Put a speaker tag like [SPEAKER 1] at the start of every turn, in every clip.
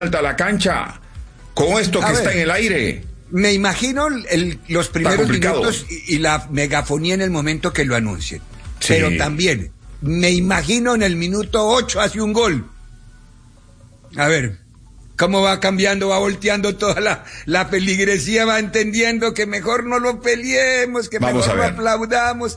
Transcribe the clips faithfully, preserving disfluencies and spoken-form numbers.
[SPEAKER 1] a la cancha con esto que a está ver, en el aire.
[SPEAKER 2] Me imagino el, los primeros minutos y, y la megafonía en el momento que lo anuncien. Sí. Pero también me imagino en el minuto ocho hace un gol. A ver, cómo va cambiando, va volteando toda la, la peligresía, va entendiendo que mejor no lo peleemos, que Vamos mejor lo aplaudamos.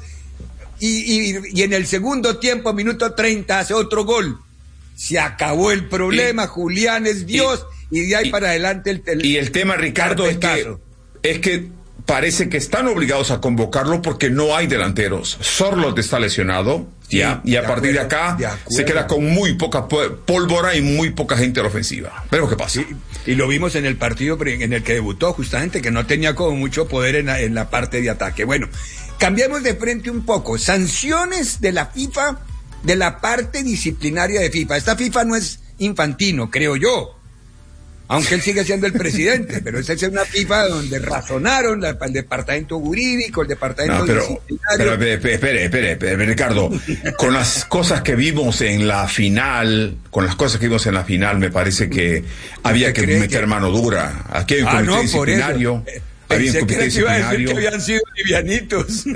[SPEAKER 2] Y, y, y en el segundo tiempo, minuto treinta, hace otro gol. Se acabó el problema, y, Julián es Dios, y, y de ahí y, para adelante el, el
[SPEAKER 1] Y el tema, Ricardo, es que, es que parece que están obligados a convocarlo porque no hay delanteros. Sorloth está lesionado, sí, ya, y a partir acuerdo, de acá de se queda con muy poca pólvora y muy poca gente a la ofensiva. Veremos qué pasa.
[SPEAKER 2] Y, y lo vimos en el partido en el que debutó, justamente, que no tenía como mucho poder en la, en la parte de ataque. Bueno, cambiemos de frente un poco. Sanciones de la FIFA, de la parte disciplinaria de FIFA. Esta FIFA no es Infantino, creo yo, aunque él sigue siendo el presidente, pero esa es una FIFA donde razonaron la, el departamento jurídico, el departamento
[SPEAKER 1] no, pero,
[SPEAKER 2] disciplinario.
[SPEAKER 1] Pero, espere, espere, espere, espere, Ricardo, con las cosas que vimos en la final, con las cosas que vimos en la final, me parece que había que meter que... mano dura. Aquí hay un
[SPEAKER 2] ah,
[SPEAKER 1] comité
[SPEAKER 2] no,
[SPEAKER 1] disciplinario.
[SPEAKER 2] Por eso. Pensé que iba a decir que habían sido livianitos.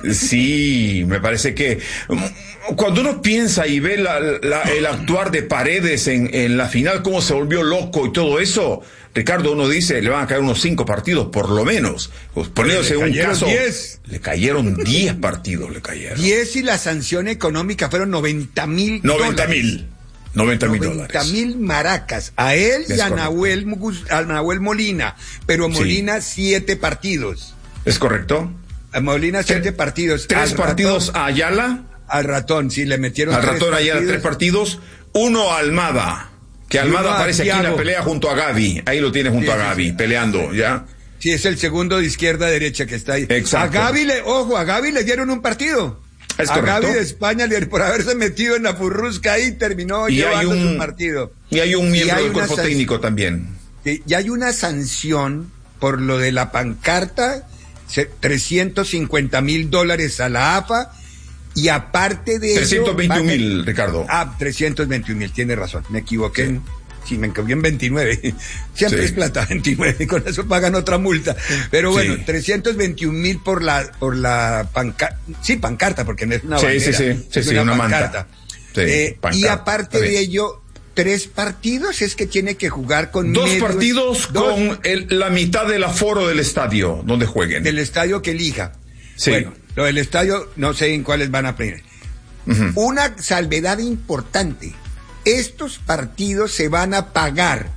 [SPEAKER 1] Sí, me parece que cuando uno piensa y ve la, la, el actuar de Paredes en, en la final, cómo se volvió loco y todo eso, Ricardo, uno dice, le van a caer unos cinco partidos, por lo menos. Pues, poniéndose un caso, diez. Le cayeron diez partidos, le cayeron.
[SPEAKER 2] diez y la sanción económica fueron noventa mil
[SPEAKER 1] noventa mil. noventa mil dólares.
[SPEAKER 2] noventa mil maracas. A él es y a Nahuel, a Nahuel Molina. Pero Molina, sí. siete partidos.
[SPEAKER 1] ¿Es correcto?
[SPEAKER 2] A Molina, siete partidos.
[SPEAKER 1] Tres al partidos ratón, a Ayala.
[SPEAKER 2] Al ratón, sí, le metieron
[SPEAKER 1] al
[SPEAKER 2] tres
[SPEAKER 1] ratón
[SPEAKER 2] partidos.
[SPEAKER 1] Ayala, tres partidos. Uno a Almada. Que Almada aparece aquí en la pelea junto a Gaby. Ahí lo tiene junto sí, a Gaby, sí, sí. peleando, ¿ya?
[SPEAKER 2] Sí, es el segundo de izquierda a derecha que está ahí.
[SPEAKER 1] Exacto.
[SPEAKER 2] A Gaby le, ojo, a Gaby le dieron un partido.
[SPEAKER 1] Es
[SPEAKER 2] a
[SPEAKER 1] correcto.
[SPEAKER 2] Gaby de España, por haberse metido en la furrusca ahí, terminó
[SPEAKER 1] y
[SPEAKER 2] llevando
[SPEAKER 1] hay un,
[SPEAKER 2] su partido.
[SPEAKER 1] Y hay un miembro hay del cuerpo técnico también.
[SPEAKER 2] Y hay una sanción por lo de la pancarta, trescientos cincuenta mil dólares a la A F A, y aparte de
[SPEAKER 1] trescientos veintiún mil, Ricardo.
[SPEAKER 2] Ah, trescientos veintiún mil, tiene razón, me equivoqué. Sí. Sí, me equivoqué en veintinueve. Siempre sí. es plata, veintinueve, y con eso pagan otra multa. Pero bueno, sí. trescientos veintiún mil por la, por la pancarta. Sí, pancarta, porque no es una bandera.
[SPEAKER 1] Sí, sí, sí, sí,
[SPEAKER 2] es
[SPEAKER 1] sí,
[SPEAKER 2] una,
[SPEAKER 1] una
[SPEAKER 2] pancarta.
[SPEAKER 1] Sí,
[SPEAKER 2] eh,
[SPEAKER 1] pancarta.
[SPEAKER 2] Y aparte de ello, tres partidos es que tiene que jugar con
[SPEAKER 1] dos
[SPEAKER 2] medios,
[SPEAKER 1] partidos dos, con el, la mitad del aforo del estadio donde jueguen.
[SPEAKER 2] Del estadio que elija.
[SPEAKER 1] Sí.
[SPEAKER 2] Bueno, lo del estadio, no sé en cuáles van a poner. Uh-huh. Una salvedad importante. Estos partidos se van a pagar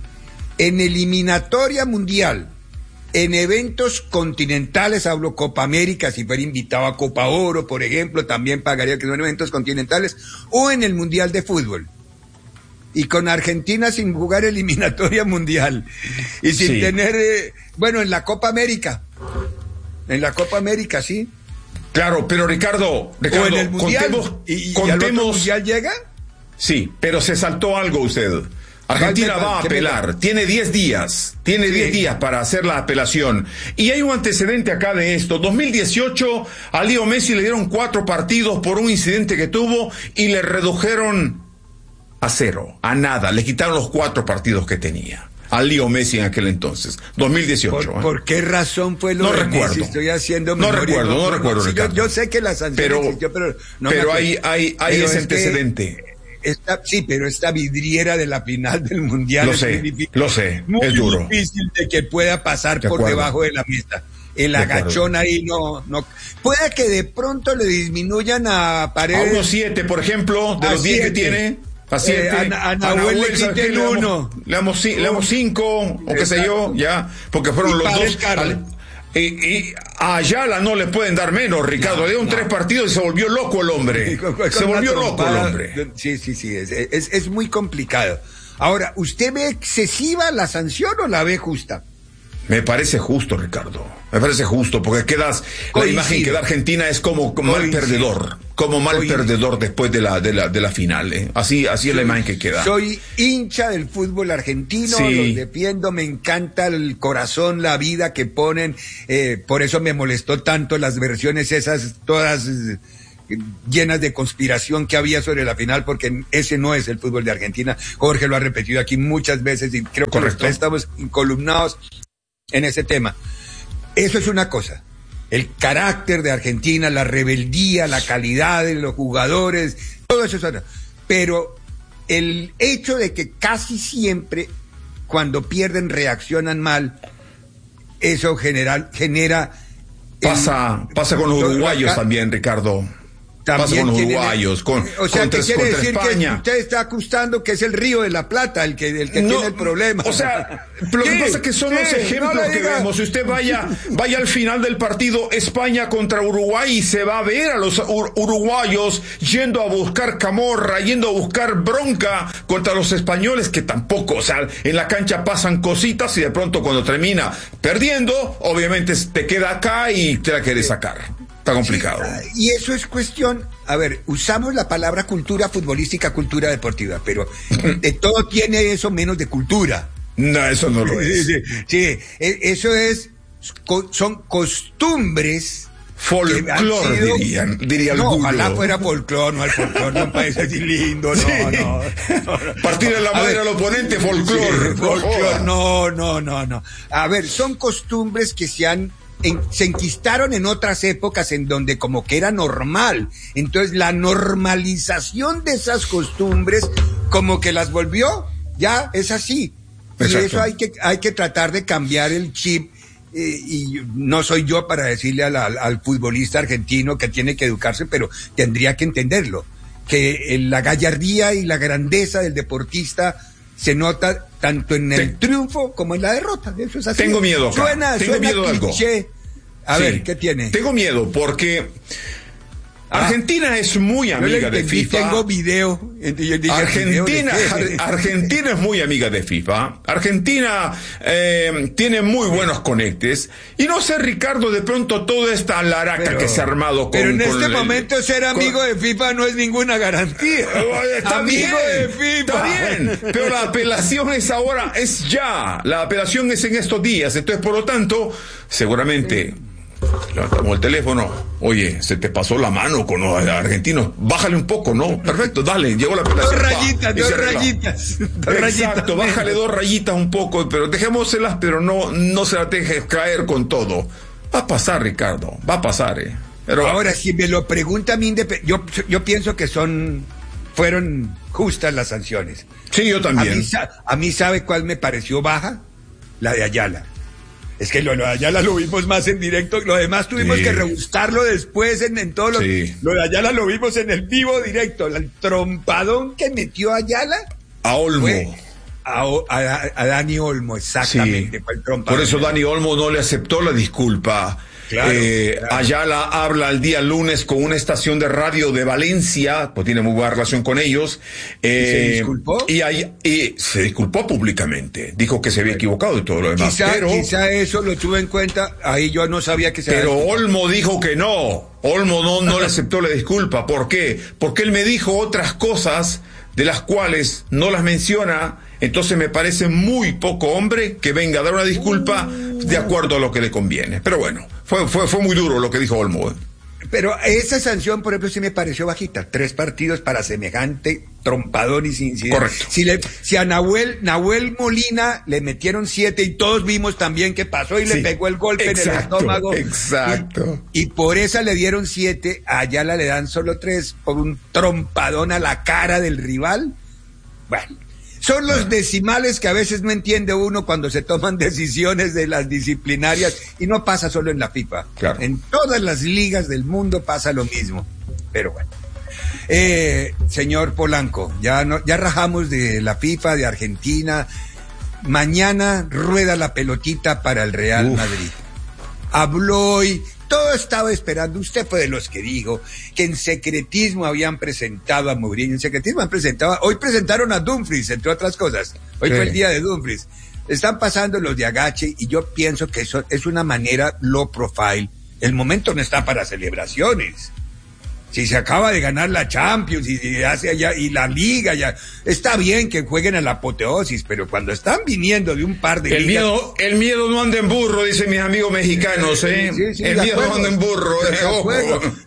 [SPEAKER 2] en eliminatoria mundial, en eventos continentales, hablo Copa América, si fuera invitado a Copa Oro, por ejemplo, también pagaría que son eventos continentales, o en el Mundial de Fútbol. Y con Argentina sin jugar eliminatoria mundial, y sin sí. tener, eh, bueno, en la Copa América, en la Copa América, sí.
[SPEAKER 1] Claro, pero Ricardo, Ricardo,
[SPEAKER 2] o en el Mundial,
[SPEAKER 1] contemos,
[SPEAKER 2] ¿y, y
[SPEAKER 1] contemos,
[SPEAKER 2] al otro Mundial llega?
[SPEAKER 1] Sí, pero se saltó algo usted. Argentina va a apelar, tiene diez días, tiene diez días para hacer la apelación. Y hay un antecedente acá de esto. dos mil dieciocho a Leo Messi le dieron cuatro partidos por un incidente que tuvo y le redujeron a cero, a nada. Le quitaron los cuatro partidos que tenía a Leo Messi en aquel entonces, dos mil dieciocho.
[SPEAKER 2] ¿Por, ¿eh? ¿por qué razón fue lo
[SPEAKER 1] no
[SPEAKER 2] de
[SPEAKER 1] recuerdo.
[SPEAKER 2] Messi? Estoy haciendo
[SPEAKER 1] no recuerdo, no, no recuerdo,
[SPEAKER 2] sí,
[SPEAKER 1] Ricardo.
[SPEAKER 2] Yo, yo sé que la sanción
[SPEAKER 1] pero,
[SPEAKER 2] existió, pero no
[SPEAKER 1] pero hay, hay, hay
[SPEAKER 2] pero
[SPEAKER 1] ese
[SPEAKER 2] es
[SPEAKER 1] antecedente.
[SPEAKER 2] Esta, sí, pero esta vidriera de la final del mundial
[SPEAKER 1] lo
[SPEAKER 2] es
[SPEAKER 1] sé,
[SPEAKER 2] muy difícil,
[SPEAKER 1] lo sé,
[SPEAKER 2] muy
[SPEAKER 1] es duro.
[SPEAKER 2] difícil de que pueda pasar
[SPEAKER 1] de
[SPEAKER 2] por
[SPEAKER 1] acuerdo.
[SPEAKER 2] debajo de la mesa. El de agachón acuerdo. Ahí no, no. Puede que de pronto le disminuyan a Paredes.
[SPEAKER 1] A unos siete, por ejemplo, de los diez que tiene. A siete.
[SPEAKER 2] Eh, a, a, a Nahuel le quiten uno.
[SPEAKER 1] Le damos, le damos cinco, o qué sé yo, ya, porque fueron y los dos. Al, y, y a Ayala no le pueden dar menos, Ricardo. No, le dieron no. tres partidos y se volvió loco el hombre. Con, con se volvió loco el hombre.
[SPEAKER 2] Sí, sí, sí, es, es, es muy complicado. Ahora, ¿usted ve excesiva la sanción o la ve justa?
[SPEAKER 1] Me parece justo, Ricardo. Me parece justo, porque quedas, Coincido. La imagen que da Argentina es como, como mal perdedor, como mal Coincido. perdedor después de la, de la, de la final, ¿eh? Así, así es la imagen que queda.
[SPEAKER 2] Soy hincha del fútbol argentino, sí. Los defiendo, me encanta el corazón, la vida que ponen, eh, por eso me molestó tanto las versiones esas, todas llenas de conspiración que había sobre la final, porque ese no es el fútbol de Argentina. Jorge lo ha repetido aquí muchas veces y creo que
[SPEAKER 1] Correcto.
[SPEAKER 2] los estamos incolumnados en ese tema. Eso es una cosa. El carácter de Argentina, la rebeldía, la calidad de los jugadores, todo eso es otra. Pero el hecho de que casi siempre cuando pierden reaccionan mal, eso general, genera...
[SPEAKER 1] Pasa,
[SPEAKER 2] el,
[SPEAKER 1] pasa con los uruguayos acá, también, Ricardo. Pasa con los uruguayos, con,
[SPEAKER 2] o sea,
[SPEAKER 1] contra,
[SPEAKER 2] que quiere
[SPEAKER 1] contra
[SPEAKER 2] decir
[SPEAKER 1] España.
[SPEAKER 2] Que usted está acusando que es el Río de la Plata el que, el que
[SPEAKER 1] no,
[SPEAKER 2] tiene el problema.
[SPEAKER 1] O sea, lo que pasa es que son sí, los ejemplos no que vemos. Si usted vaya, vaya al final del partido España contra Uruguay y se va a ver a los ur- uruguayos yendo a buscar camorra, yendo a buscar bronca contra los españoles, que tampoco, o sea, en la cancha pasan cositas y de pronto cuando termina perdiendo, obviamente te queda acá y te la quieres sacar. Está complicado.
[SPEAKER 2] Sí, y eso es cuestión, a ver, usamos la palabra cultura futbolística, cultura deportiva, pero de todo tiene eso menos de cultura.
[SPEAKER 1] No, eso no lo es.
[SPEAKER 2] Sí, sí, eso es, son costumbres.
[SPEAKER 1] Folclor,
[SPEAKER 2] sido,
[SPEAKER 1] dirían, diría el
[SPEAKER 2] No,
[SPEAKER 1] Google.
[SPEAKER 2] ojalá fuera folclor, no el folclor de un país así lindo, no,
[SPEAKER 1] sí.
[SPEAKER 2] no, no, no.
[SPEAKER 1] Partir de la madre al oponente, folclor.
[SPEAKER 2] Sí, folclor, no, no, no, no. A ver, son costumbres que se han En, se enquistaron en otras épocas en donde como que era normal. Entonces la normalización de esas costumbres como que las volvió, ya es así. Exacto. Y eso hay que, hay que tratar de cambiar el chip. Eh, y no soy yo para decirle al, al, al futbolista argentino que tiene que educarse, pero tendría que entenderlo. Que eh, la gallardía y la grandeza del deportista se nota tanto en el Ten, triunfo como en la derrota. Eso es así.
[SPEAKER 1] Tengo miedo acá.
[SPEAKER 2] Suena,
[SPEAKER 1] tengo
[SPEAKER 2] suena
[SPEAKER 1] miedo de algo.
[SPEAKER 2] A
[SPEAKER 1] sí.
[SPEAKER 2] ver, ¿qué tiene?
[SPEAKER 1] Tengo miedo porque ah, Argentina es muy amiga de FIFA.
[SPEAKER 2] Tengo video.
[SPEAKER 1] Argentina,
[SPEAKER 2] video
[SPEAKER 1] Argentina es muy amiga de FIFA. Argentina eh, tiene muy buenos conectes. Y no sé, Ricardo, de pronto toda esta laraca pero, que se ha armado con...
[SPEAKER 2] Pero en
[SPEAKER 1] con
[SPEAKER 2] este
[SPEAKER 1] el,
[SPEAKER 2] momento ser amigo
[SPEAKER 1] con,
[SPEAKER 2] de FIFA no es ninguna garantía.
[SPEAKER 1] Está
[SPEAKER 2] amigo
[SPEAKER 1] bien,
[SPEAKER 2] de FIFA.
[SPEAKER 1] Está bien, pero la apelación es ahora, es ya. La apelación es en estos días. Entonces, por lo tanto, seguramente... Levantamos el teléfono, oye, se te pasó la mano con los argentinos, bájale un poco, ¿no? Perfecto, dale, llegó la apelación.
[SPEAKER 2] Dos rayitas, dos rayitas. Dos
[SPEAKER 1] Exacto,
[SPEAKER 2] rayitas.
[SPEAKER 1] Bájale dos rayitas un poco, pero dejémoselas, pero no, no se las dejes caer con todo. Va a pasar, Ricardo, va a pasar, eh. Pero
[SPEAKER 2] ahora, si me lo pregunta a mí, yo, yo pienso que son, fueron justas las sanciones.
[SPEAKER 1] Sí, yo también.
[SPEAKER 2] A mí, a mí ¿sabe cuál me pareció baja? La de Ayala. Es que lo, lo de Ayala lo vimos más en directo, lo demás tuvimos sí. que rebuscarlo después en, en todos los... Sí. Lo de Ayala lo vimos en el vivo directo, el trompadón que metió Ayala.
[SPEAKER 1] A Olmo.
[SPEAKER 2] A, a, a Dani Olmo, exactamente.
[SPEAKER 1] Sí. Fue el trompadón. Por eso Dani Olmo no le aceptó la disculpa. Claro, eh, claro. Ayala habla el día lunes con una estación de radio de Valencia, pues tiene muy buena relación con ellos. Eh,
[SPEAKER 2] ¿Y se disculpó?
[SPEAKER 1] Y, hay, y se disculpó públicamente. Dijo que se había equivocado y todo lo demás.
[SPEAKER 2] Quizá,
[SPEAKER 1] pero,
[SPEAKER 2] quizá eso lo tuve en cuenta. Ahí yo no sabía que se
[SPEAKER 1] Pero Olmo dijo que no. Olmo no, no le aceptó la disculpa. ¿Por qué? Porque él me dijo otras cosas de las cuales no las menciona. Entonces me parece muy poco hombre que venga a dar una disculpa de acuerdo a lo que le conviene. Pero bueno, fue, fue, fue muy duro lo que dijo Olmo.
[SPEAKER 2] Pero esa sanción, por ejemplo, sí me pareció bajita. Tres partidos para semejante trompadón y sin incidente.
[SPEAKER 1] Correcto.
[SPEAKER 2] Si, le, si a Nahuel, Nahuel Molina le metieron siete y todos vimos también que pasó y sí, le pegó el golpe exacto, en el estómago.
[SPEAKER 1] Exacto.
[SPEAKER 2] Y, y por esa le dieron siete, a Ayala le dan solo tres por un trompadón a la cara del rival. Bueno. Son los decimales que a veces no entiende uno cuando se toman decisiones de las disciplinarias y no pasa solo en la FIFA.
[SPEAKER 1] Claro.
[SPEAKER 2] En todas las ligas del mundo pasa lo mismo. Pero bueno. Eh, señor Polanco, ya, no, ya rajamos de la FIFA, de Argentina. Mañana rueda la pelotita para el Real Uf. Madrid. Habló hoy. Todo estaba esperando, usted fue de los que dijo que en secretismo habían presentado a Mourinho, en secretismo han presentado, hoy presentaron a Dumfries, entre otras cosas, hoy sí. fue el día de Dumfries, están pasando los de Agache y yo pienso que eso es una manera low profile, el momento no está para celebraciones. Si se acaba de ganar la Champions y, y, hace allá, y la Liga, ya está bien que jueguen a la apoteosis, pero cuando están viniendo de un par de
[SPEAKER 1] el
[SPEAKER 2] ligas,
[SPEAKER 1] miedo el miedo no anda en burro, dicen mis amigos mexicanos, ¿eh? Sí, sí, el miedo acuerdo, no anda en burro, eh, ojo.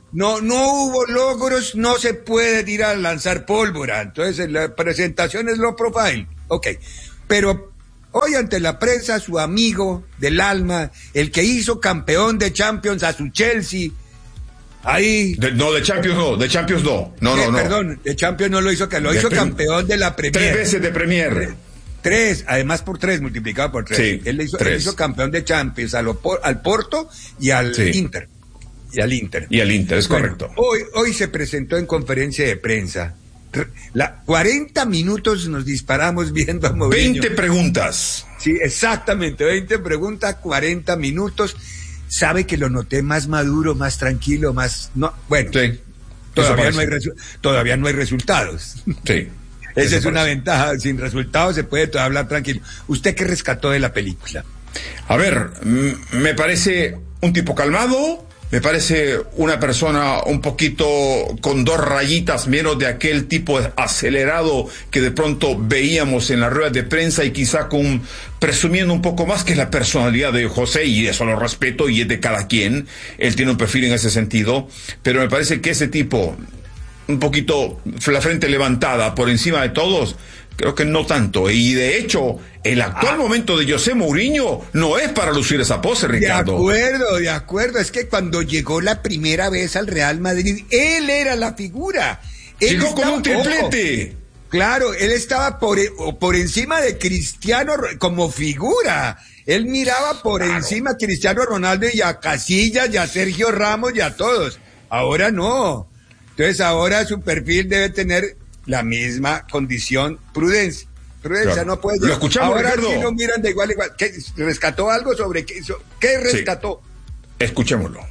[SPEAKER 2] No, no hubo logros, no se puede tirar a lanzar pólvora. Entonces, la presentación es low profile. Ok. Pero hoy ante la prensa, su amigo del alma, el que hizo campeón de Champions a su Chelsea, ahí...
[SPEAKER 1] De, no, de Champions no, de Champions no. No,
[SPEAKER 2] eh,
[SPEAKER 1] no, no.
[SPEAKER 2] Perdón, de Champions no lo hizo, que lo hizo campeón de la Premier.
[SPEAKER 1] Tres veces de Premier.
[SPEAKER 2] Tres, tres, además por tres, multiplicado por tres.
[SPEAKER 1] Sí,
[SPEAKER 2] él, hizo,
[SPEAKER 1] tres.
[SPEAKER 2] él hizo campeón de Champions al, al Porto y al sí. Inter. Y al Inter.
[SPEAKER 1] Y al Inter, es
[SPEAKER 2] bueno,
[SPEAKER 1] correcto.
[SPEAKER 2] Hoy, hoy se presentó en conferencia de prensa. La, cuarenta minutos nos disparamos viendo a Mourinho.
[SPEAKER 1] veinte preguntas.
[SPEAKER 2] Sí, exactamente, veinte preguntas, cuarenta minutos. Sabe que lo noté más maduro, más tranquilo, más... no, bueno, sí, todavía, no hay resu... todavía no hay resultados.
[SPEAKER 1] Sí.
[SPEAKER 2] Esa es una ventaja. Sin resultados se puede todavía hablar tranquilo. ¿Usted qué rescató de la película?
[SPEAKER 1] A ver, me parece un tipo calmado. Me parece una persona un poquito con dos rayitas menos de aquel tipo acelerado que de pronto veíamos en las ruedas de prensa y quizá con presumiendo un poco más, que es la personalidad de José, y eso lo respeto y es de cada quien. Él tiene un perfil en ese sentido, pero me parece que ese tipo, un poquito la frente levantada por encima de todos, creo que no tanto. Y de hecho, el actual ah. momento de José Mourinho no es para lucir esa pose, Ricardo.
[SPEAKER 2] De acuerdo, de acuerdo. Es que cuando llegó la primera vez al Real Madrid, él era la figura. Él
[SPEAKER 1] llegó
[SPEAKER 2] estaba,
[SPEAKER 1] con un triplete.
[SPEAKER 2] Ojo, claro, él estaba por, por encima de Cristiano como figura. Él miraba por claro. encima a Cristiano Ronaldo y a Casillas y a Sergio Ramos y a todos. Ahora no. Entonces ahora su perfil debe tener la misma condición, prudencia. Prudencia, claro. no puede llegar.
[SPEAKER 1] Lo escuchamos,
[SPEAKER 2] ahora
[SPEAKER 1] Ricardo.
[SPEAKER 2] sí lo miran de igual a igual. ¿Qué, ¿Rescató algo sobre qué? ¿Qué rescató?
[SPEAKER 1] Sí. Escuchémoslo.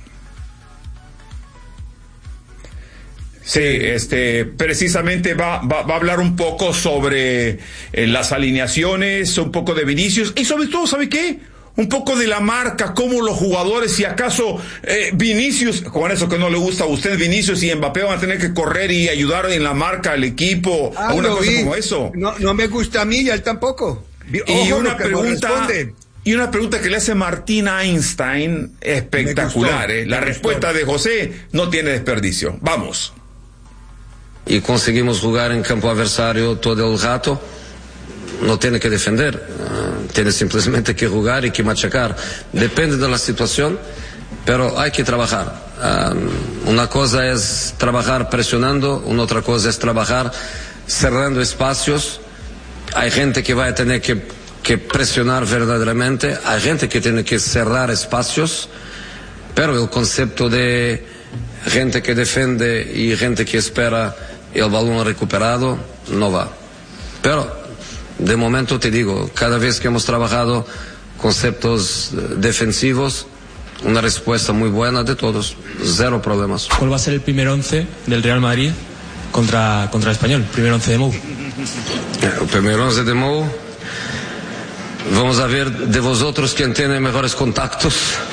[SPEAKER 1] Sí, este, precisamente va, va, va a hablar un poco sobre eh, las alineaciones, un poco de Vinicius y sobre todo, ¿sabe qué? Un poco de la marca, cómo los jugadores, si acaso eh, Vinicius, con eso que no le gusta a usted, Vinicius y Mbappé van a tener que correr y ayudar en la marca al equipo,
[SPEAKER 2] ah,
[SPEAKER 1] a una cosa
[SPEAKER 2] vi.
[SPEAKER 1] como eso.
[SPEAKER 2] No, no me gusta a mí y a él tampoco. Ojo,
[SPEAKER 1] y una pregunta y una pregunta que le hace Martín Einstein, espectacular, eh. La respuesta de José no tiene desperdicio. Vamos.
[SPEAKER 3] Y conseguimos jugar en campo adversario todo el rato. No tiene que defender, uh, tiene simplemente que jugar y que machacar. Depende de la situación, pero hay que trabajar. Um, una cosa es trabajar presionando, una otra cosa es trabajar cerrando espacios. Hay gente que va a tener que, que presionar verdaderamente, hay gente que tiene que cerrar espacios, pero el concepto de gente que defiende y gente que espera el balón recuperado no va. Pero de momento te digo, cada vez que hemos trabajado conceptos defensivos, una respuesta muy buena de todos, cero problemas.
[SPEAKER 4] ¿Cuál va a ser el primer once del Real Madrid contra, contra el Español? Primer once de Mou.
[SPEAKER 3] El primer once de Mou, vamos a ver de vosotros quién tiene mejores contactos.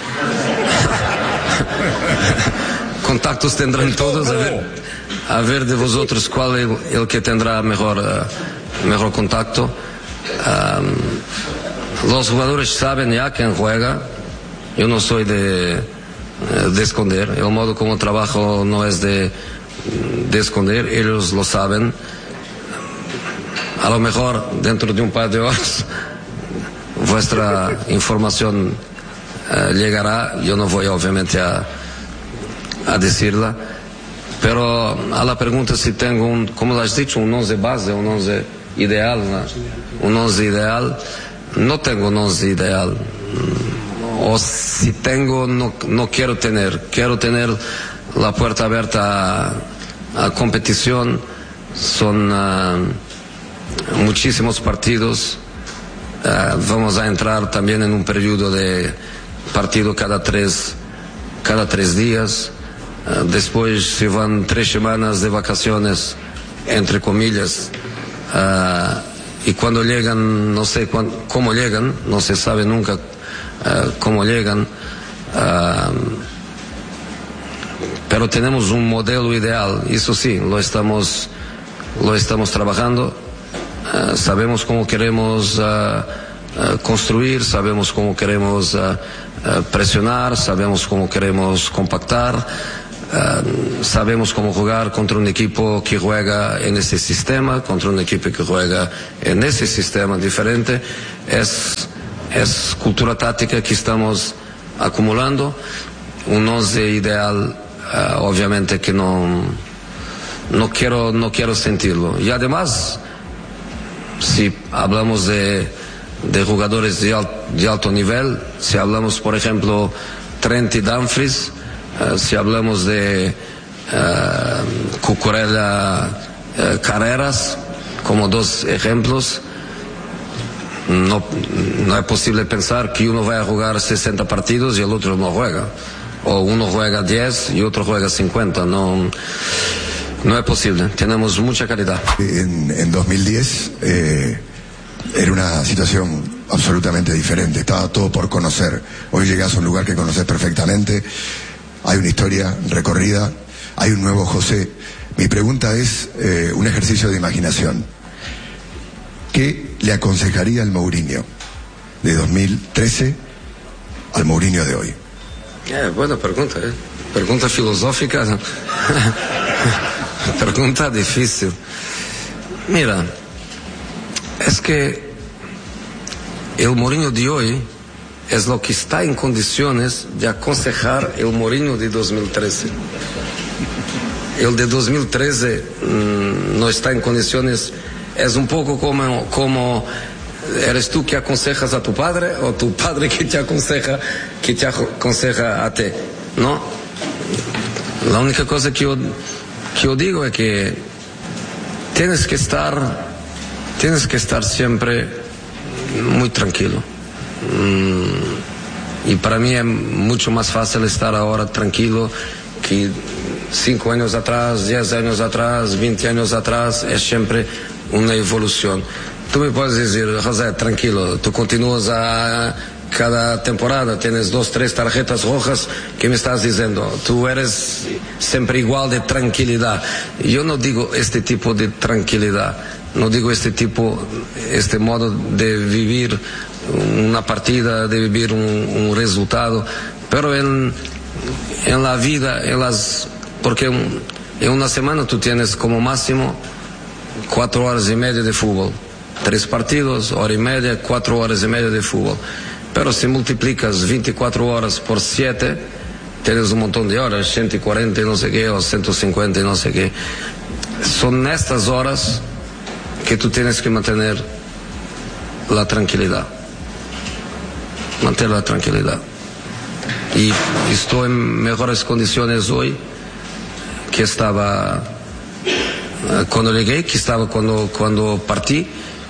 [SPEAKER 3] Contactos tendrán todos, a ver, a ver de vosotros cuál es el, el que tendrá mejor... Uh, mejor contacto. Um, los jugadores saben ya quién juega. Yo no soy de, de esconder. El modo como trabajo no es de, de esconder. Ellos lo saben. A lo mejor dentro de un par de horas vuestra información uh, llegará. Yo no voy obviamente a, a decirla. Pero a la pregunta si tengo un, como lo has dicho, un once base, un once ideal, ¿no? Un once ideal, no tengo un once ideal. O si tengo, no, no quiero tener. Quiero tener la puerta abierta a, a competición. Son uh, muchísimos partidos. Uh, vamos a entrar también en un periodo de partido cada tres, cada tres días. Uh, después se van tres semanas de vacaciones, entre comillas. Uh, y cuando llegan, no sé cuándo, cómo llegan, no se sabe nunca uh, cómo llegan, uh, pero tenemos un modelo ideal, eso sí, lo estamos, lo estamos trabajando, uh, sabemos cómo queremos uh, uh, construir, sabemos cómo queremos uh, uh, presionar, sabemos cómo queremos compactar, Uh, sabemos cómo jugar contra un equipo que juega en ese sistema, contra un equipo que juega en ese sistema diferente. Es, es cultura táctica que estamos acumulando. Un once ideal, uh, obviamente que no, no quiero, no quiero sentirlo. Y además, si hablamos de, de jugadores de, al, de alto nivel, si hablamos, por ejemplo, Trent y Dumfries, Uh, si hablamos de uh, Cucurella, uh, Carreras, como dos ejemplos, no, no es posible pensar que uno vaya a jugar sesenta partidos y el otro no juega, o uno juega diez y otro juega cincuenta. No, no es posible, tenemos mucha calidad.
[SPEAKER 5] En, en dos mil diez eh, era una situación absolutamente diferente, estaba todo por conocer. Hoy llegas a un lugar que conoces perfectamente. Hay una historia recorrida, hay un nuevo José. Mi pregunta es eh, un ejercicio de imaginación. ¿Qué le aconsejaría al Mourinho de dos mil trece al Mourinho de hoy?
[SPEAKER 3] Eh, buena pregunta, eh. Pregunta filosófica. Pregunta difícil. Mira, es que el Mourinho de hoy es lo que está en condiciones de aconsejar el Mourinho de dos mil trece. El de dos mil trece mmm, no está en condiciones, es un poco como, como eres tú que aconsejas a tu padre o tu padre que te aconseja, que te aconseja a ti, ¿no? La única cosa que yo, que yo digo es que tienes que estar, tienes que estar siempre muy tranquilo. Mm, y para mí es mucho más fácil estar ahora tranquilo que cinco años atrás, diez años atrás, veinte años atrás. Es siempre una evolución. Tú me puedes decir, José, tranquilo, tú continúas a cada temporada, tienes dos, tres tarjetas rojas. ¿Qué me estás diciendo? Tú eres siempre igual de tranquilidad. Yo no digo este tipo de tranquilidad, no digo este tipo, este modo de vivir una partida, de vivir un, un resultado, pero en, en la vida, en las, porque en una semana tú tienes como máximo cuatro horas y media de fútbol, tres partidos, hora y media, cuatro horas y media de fútbol, pero si multiplicas veinticuatro horas por siete, tienes un montón de horas, ciento cuarenta y no sé qué, o ciento cincuenta y no sé qué. Son estas horas que tú tienes que mantener la tranquilidad. Mantener la tranquilidad. Y estoy en mejores condiciones hoy que estaba uh, cuando llegué, que estaba cuando, cuando partí.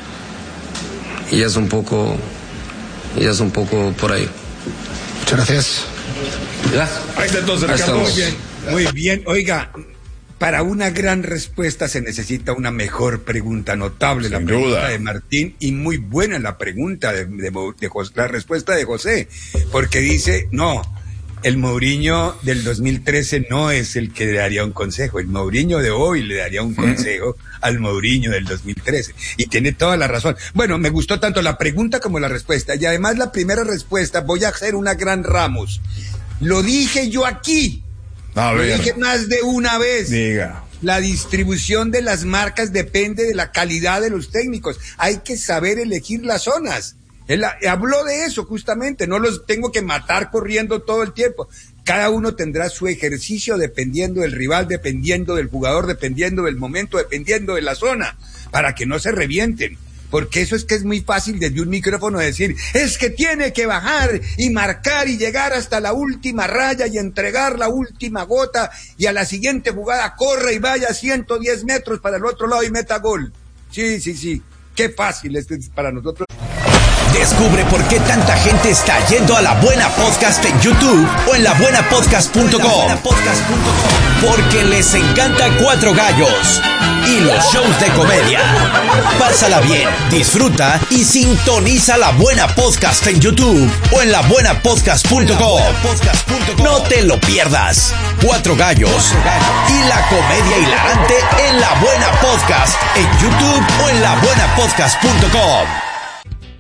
[SPEAKER 3] Y es un poco, y es un poco por ahí.
[SPEAKER 6] Muchas gracias.
[SPEAKER 3] Gracias.
[SPEAKER 1] Ahí está entonces, Ricardo.
[SPEAKER 2] Muy bien, muy bien. Oiga, para una gran respuesta se necesita una mejor pregunta, notable la
[SPEAKER 1] Sin
[SPEAKER 2] pregunta
[SPEAKER 1] duda.
[SPEAKER 2] de Martín y muy buena la pregunta de, de, de José, la respuesta de José, porque dice, no, el Mourinho del dos mil trece no es el que le daría un consejo, el Mourinho de hoy le daría un consejo al Mourinho del dos mil trece, y tiene toda la razón. Bueno, me gustó tanto la pregunta como la respuesta, y además la primera respuesta, voy a hacer una gran Ramos. Lo dije yo aquí.
[SPEAKER 1] A
[SPEAKER 2] Lo
[SPEAKER 1] ver.
[SPEAKER 2] dije más de una vez.
[SPEAKER 1] Diga.
[SPEAKER 2] La distribución de las marcas depende de la calidad de los técnicos. Hay que saber elegir las zonas. Él ha- habló de eso justamente. No los tengo que matar corriendo todo el tiempo. Cada uno tendrá su ejercicio dependiendo del rival, dependiendo del jugador, dependiendo del momento, dependiendo de la zona, para que no se revienten. Porque eso es que es muy fácil desde un micrófono decir, es que tiene que bajar y marcar y llegar hasta la última raya y entregar la última gota y a la siguiente jugada corre y vaya ciento diez metros para el otro lado y meta gol. Sí, sí, sí. Qué fácil es para nosotros.
[SPEAKER 7] Descubre por qué tanta gente está yendo a La Buena Podcast en YouTube o en la buena podcast punto com. Porque les encanta Cuatro Gallos y los shows de comedia. Pásala bien, disfruta y sintoniza La Buena Podcast en YouTube o en la buena podcast punto com. No te lo pierdas. Cuatro Gallos y la comedia hilarante en La Buena Podcast en YouTube o en la buena podcast punto com.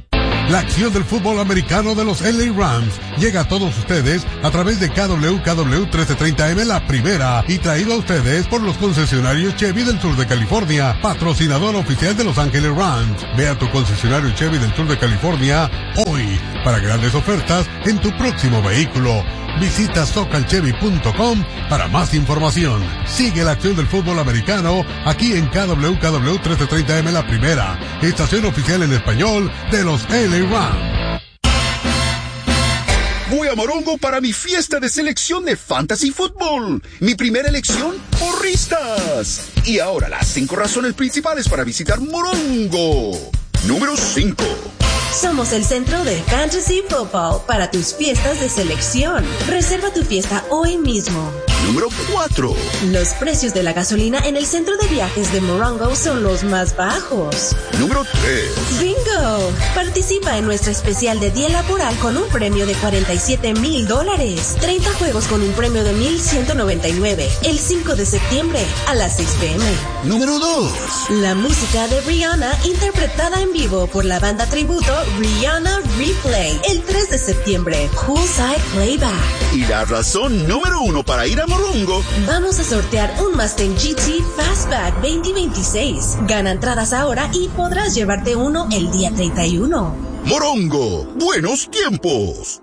[SPEAKER 8] La acción del fútbol americano de los L A Rams llega a todos ustedes a través de K W K W trece treinta M La Primera y traído a ustedes por los concesionarios Chevy del sur de California, patrocinador oficial de Los Ángeles Rams. Ve a tu concesionario Chevy del sur de California hoy para grandes ofertas en tu próximo vehículo. Visita socal chevy punto com para más información. Sigue la acción del fútbol americano aquí en K W K W trece treinta M La Primera, estación oficial en español de los L A Rams.
[SPEAKER 9] Voy a Morongo para mi fiesta de selección de Fantasy Football. Mi primera elección, porristas. Y ahora las cinco razones principales para visitar Morongo. Número cinco.
[SPEAKER 10] Somos el centro de Fantasy Football para tus fiestas de selección. Reserva tu fiesta hoy mismo.
[SPEAKER 9] Número cuatro.
[SPEAKER 10] Los precios de la gasolina en el centro de viajes de Morongo son los más bajos.
[SPEAKER 9] Número tres.
[SPEAKER 10] ¡Bingo! Participa en nuestra especial de día laboral con un premio de cuarenta y siete mil dólares. treinta juegos con un premio de mil ciento noventa y nueve. El cinco de septiembre a las seis p m
[SPEAKER 9] Número dos.
[SPEAKER 10] La música de Rihanna interpretada en vivo por la banda tributo Rihanna Replay. El tres de septiembre. Poolside Playback.
[SPEAKER 9] Y la razón número uno para ir a Morongo.
[SPEAKER 10] Vamos a sortear un Mustang G T Fastback veinte veintiséis. Gana entradas ahora y podrás llevarte uno el día treinta y uno.
[SPEAKER 9] Morongo, buenos tiempos.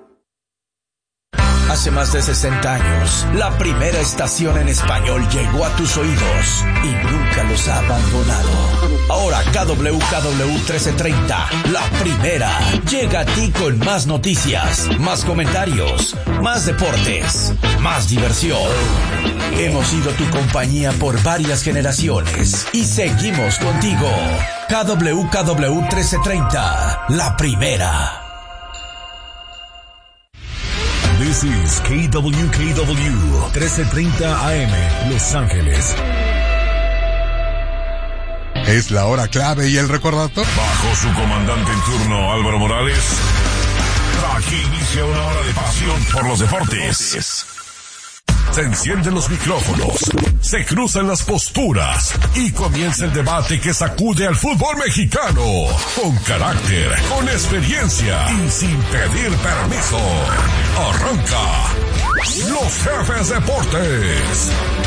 [SPEAKER 7] Hace más de sesenta años, la primera estación en español llegó a tus oídos y nunca los ha abandonado. Ahora K W K W trece treinta, la primera, llega a ti con más noticias, más comentarios, más deportes, más diversión. Hemos sido tu compañía por varias generaciones y seguimos contigo. K W K W trece treinta, la primera.
[SPEAKER 11] This is K W K W trece treinta A M, Los Ángeles.
[SPEAKER 8] Es la hora clave y el recordatorio.
[SPEAKER 11] Bajo su comandante en turno, Álvaro Morales, aquí inicia una hora de pasión por los deportes. Se encienden los micrófonos, se cruzan las posturas y comienza el debate que sacude al fútbol mexicano. Con carácter, con experiencia y sin pedir permiso. Arranca Los Jefes Deportes.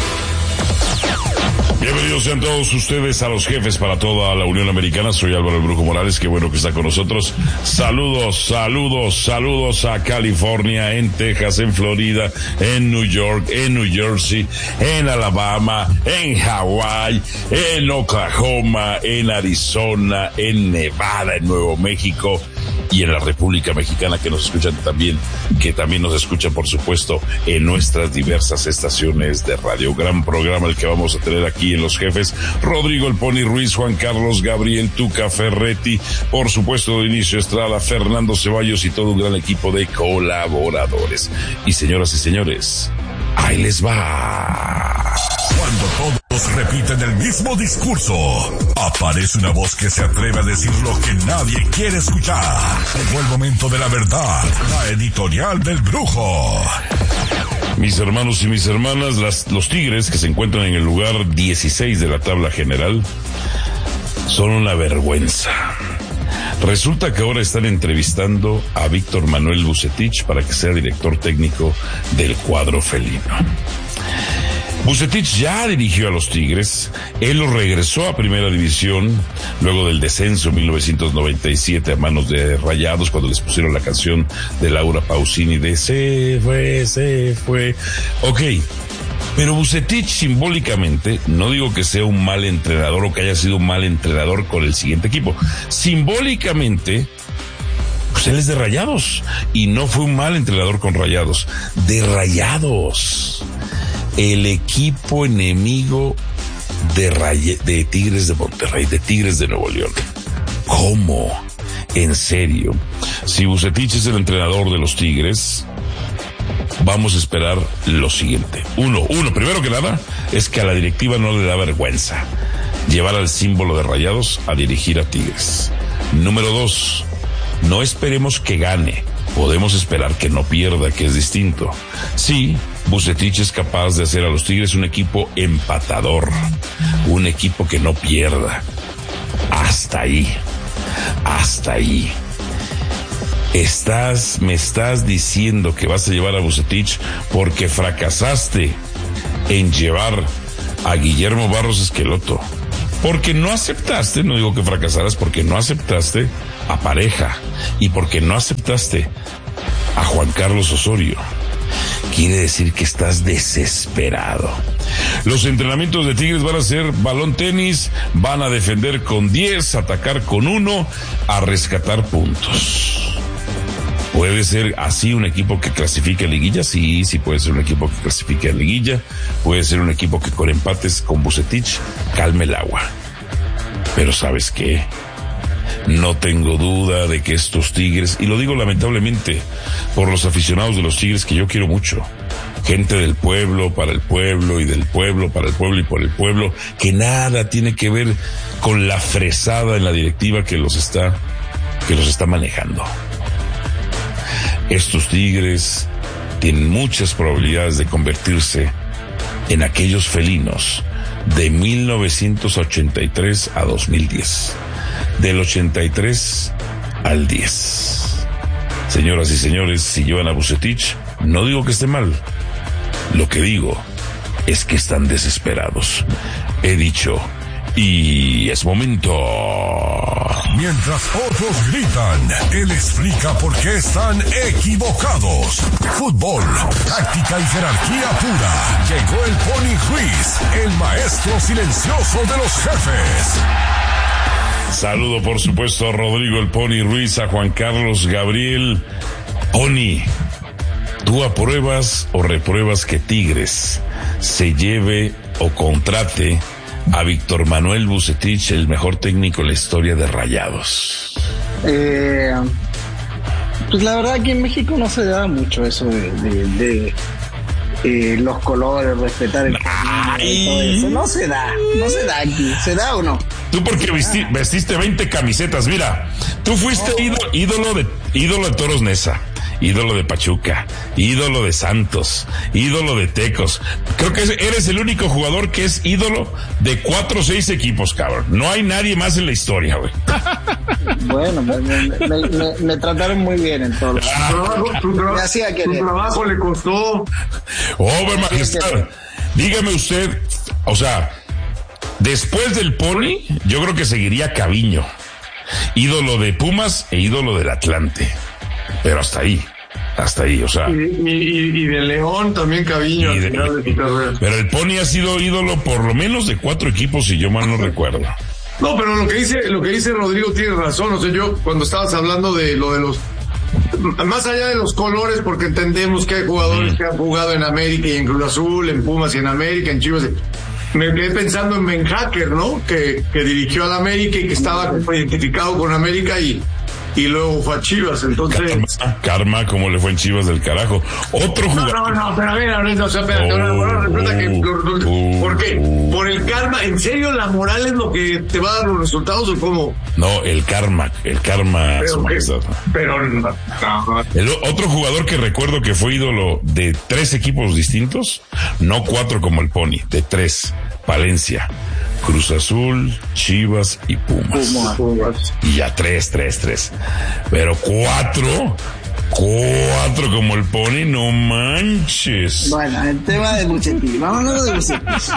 [SPEAKER 11] Bienvenidos sean todos ustedes a Los Jefes para toda la Unión Americana. Soy Álvaro el Brujo Morales, qué bueno que está con nosotros. Saludos, saludos, saludos a California, en Texas, en Florida, en New York, en New Jersey, en Alabama, en Hawái, en Oklahoma, en Arizona, en Nevada, en Nuevo México y en la República Mexicana, que nos escuchan también, que también nos escuchan, por supuesto, en nuestras diversas estaciones de radio. Gran programa el que vamos a tener aquí en Los Jefes. Rodrigo El Pony Ruiz, Juan Carlos Gabriel Tuca Ferretti, por supuesto, Inicio Estrada, Fernando Ceballos y todo un gran equipo de colaboradores. Y señoras y señores, ahí les va. Cuando todos repiten el mismo discurso, aparece una voz que se atreve a decir lo que nadie quiere escuchar. Llegó el momento de la verdad, la editorial del Brujo.
[SPEAKER 12] Mis hermanos y mis hermanas, las, los Tigres, que se encuentran en el lugar dieciséis de la tabla general, son una vergüenza. Resulta que ahora están entrevistando a Víctor Manuel Vucetich para que sea director técnico del cuadro felino. Vucetich ya dirigió a los Tigres, él los regresó a Primera División luego del descenso en mil novecientos noventa y siete a manos de Rayados, cuando les pusieron la canción de Laura Pausini de se fue, se fue. Ok, pero Vucetich simbólicamente, no digo que sea un mal entrenador o que haya sido un mal entrenador con el siguiente equipo, simbólicamente, pues él es de Rayados y no fue un mal entrenador con Rayados, de Rayados. El equipo enemigo de, Ray- de Tigres de Monterrey, de Tigres de Nuevo León. ¿Cómo? ¿En serio? Si Vucetich es el entrenador de los Tigres, vamos a esperar lo siguiente. Uno, uno, primero que nada, es que a la directiva no le da vergüenza llevar al símbolo de Rayados a dirigir a Tigres. Número dos, no esperemos que gane. Podemos esperar que no pierda, que es distinto. Sí, Vucetich es capaz de hacer a los Tigres un equipo empatador, un equipo que no pierda. Hasta ahí, hasta ahí.
[SPEAKER 11] Estás, me estás diciendo que vas a llevar a Vucetich porque fracasaste en llevar a Guillermo Barros Esqueloto. Porque no aceptaste, no digo que fracasaras, porque no aceptaste a Pareja y porque no aceptaste a Juan Carlos Osorio. Quiere decir que estás desesperado. Los entrenamientos de Tigres van a ser balón tenis, van a defender con diez, atacar con uno, a rescatar puntos. ¿Puede ser así un equipo que clasifique a liguilla? Sí, sí puede ser un equipo que clasifique a liguilla. Puede ser un equipo que con empates con Vucetich calme el agua. Pero ¿sabes qué? No tengo duda de que estos Tigres, y lo digo lamentablemente por los aficionados de los Tigres que yo quiero mucho, gente del pueblo, para el pueblo, y del pueblo, para el pueblo y por el pueblo, que nada tiene que ver con la fresada en la directiva que los está, que los está manejando. Estos Tigres tienen muchas probabilidades de convertirse en aquellos felinos de mil novecientos ochenta y tres a dos mil diez. Del ochenta y tres al diez. Señoras y señores, si llevan a Vucetich, no digo que esté mal. Lo que digo es que están desesperados. He dicho, y es momento.
[SPEAKER 13] Mientras otros gritan, él explica por qué están equivocados. Fútbol, táctica y jerarquía pura. Llegó el Pony Ruiz, el maestro silencioso de los jefes.
[SPEAKER 11] Saludo, por supuesto, a Rodrigo el Pony Ruiz, a Juan Carlos Gabriel. Pony, ¿tú apruebas o repruebas que Tigres se lleve o contrate a Víctor Manuel Vucetich, el mejor técnico en la historia de Rayados?
[SPEAKER 14] Eh, pues la verdad aquí en México no se da mucho eso de, de, de eh, los colores, respetar el camino y todo eso. No se da, no se da aquí. ¿Se da o no?
[SPEAKER 11] Tú porque vesti, vestiste veinte camisetas. Mira, tú fuiste oh. ídolo, ídolo de ídolo de Toros Neza, ídolo de Pachuca, ídolo de Santos, ídolo de Tecos. Creo que eres el único jugador que es ídolo de cuatro o seis equipos, cabrón. No hay nadie más en la historia, güey.
[SPEAKER 14] Bueno, me, me, me, me, me trataron muy bien en todo.
[SPEAKER 15] Ah, tu trabajo, tu, tra- tu trabajo le costó.
[SPEAKER 11] Oh, majestad, dígame usted, o sea, después del Pony, yo creo que seguiría Caviño, ídolo de Pumas e ídolo del Atlante. Pero hasta ahí, hasta ahí, o sea.
[SPEAKER 15] Y, y, y de León también Caviño.
[SPEAKER 11] De,
[SPEAKER 15] al final de
[SPEAKER 11] pero el Pony ha sido ídolo por lo menos de cuatro equipos, si yo mal no recuerdo.
[SPEAKER 15] No, pero lo que dice, lo que dice Rodrigo tiene razón. O sea, yo cuando estabas hablando de lo de los, más allá de los colores, porque entendemos que hay jugadores mm. que han jugado en América y en Cruz Azul, en Pumas y en América, en Chivas. Me quedé pensando en Ben Hacker, ¿no? Que, que dirigió al América y que estaba identificado con América y y luego fue a Chivas, entonces...
[SPEAKER 11] Karma, karma, como le fue en Chivas del carajo. Otro jugador...
[SPEAKER 15] No, no, no, pero a ver, a ver, no, o sea, espérate, oh, ahora resulta que... Oh, ¿Por qué? Oh. ¿Por el karma? ¿En serio la moral es lo que te va a dar los resultados o cómo?
[SPEAKER 11] No, el karma, el karma...
[SPEAKER 15] Pero, que, pero no, no.
[SPEAKER 11] El otro jugador que recuerdo que fue ídolo de tres equipos distintos, no cuatro como el Pony, de tres, Palencia, Cruz Azul, Chivas y Pumas.
[SPEAKER 15] Pumas.
[SPEAKER 11] Y ya tres, tres, tres. Pero cuatro, cuatro como el Pony, no manches.
[SPEAKER 14] Bueno, el tema de Vucetich, vámonos de Vucetich.